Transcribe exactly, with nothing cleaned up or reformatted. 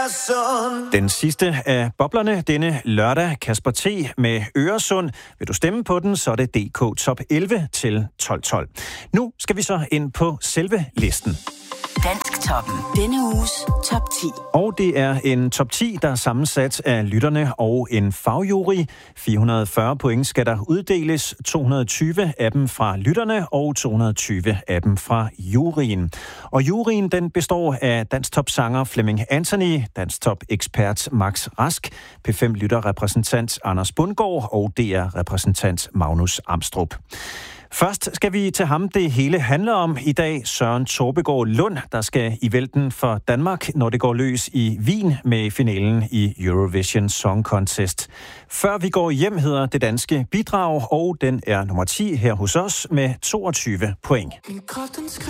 Øresund. Den sidste af boblerne denne lørdag, Kasper T. med Øresund. Vil du stemme på den, så er det D K Top elleve til tolv tolv. Nu skal vi så ind på selve listen. Dansktoppen. Denne uges top ti. Og det er en top ti, der er sammensat af lytterne og en fagjury. fire hundrede og fyrre point skal der uddeles, to hundrede og tyve af dem fra lytterne og to hundrede og tyve af dem fra juryen. Og juryen den består af Dansktop-sanger Flemming Anthony, Dansktop-ekspert Max Rask, P fem lytterrepræsentant Anders Bundgaard og D R-repræsentant Magnus Amstrup. Først skal vi til ham, det hele handler om i dag, Søren Torpegaard Lund, der skal i vælten for Danmark, når det går løs i Wien med finalen i Eurovision Song Contest. Før vi går hjem hedder det danske bidrag, og den er nummer ti her hos os med toogtyve point.